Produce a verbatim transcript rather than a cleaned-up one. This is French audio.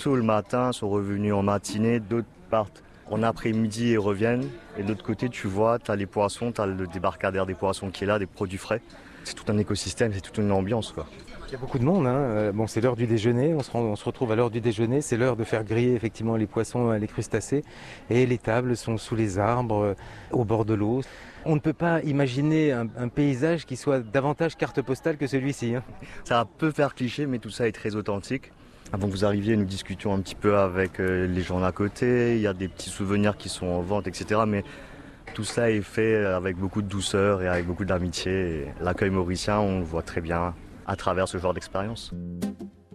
tôt le matin, sont revenus en matinée, d'autres partent en après-midi et reviennent. Et de l'autre côté, tu vois, tu as les poissons, tu as le débarcadère des poissons qui est là, des produits frais. C'est tout un écosystème, c'est toute une ambiance, quoi. Il y a beaucoup de monde, hein. Euh, Bon, c'est l'heure du déjeuner, on se, rend- on se retrouve à l'heure du déjeuner, c'est l'heure de faire griller effectivement les poissons, les crustacés, et les tables sont sous les arbres, euh, au bord de l'eau. On ne peut pas imaginer un, un paysage qui soit davantage carte postale que celui-ci, hein. Ça peut faire cliché, mais tout ça est très authentique. Avant que vous arriviez, nous discutions un petit peu avec euh, les gens d'à côté, il y a des petits souvenirs qui sont en vente, et cetera. Mais tout ça est fait avec beaucoup de douceur et avec beaucoup d'amitié. Et l'accueil mauricien, on le voit très bien à travers ce genre d'expérience.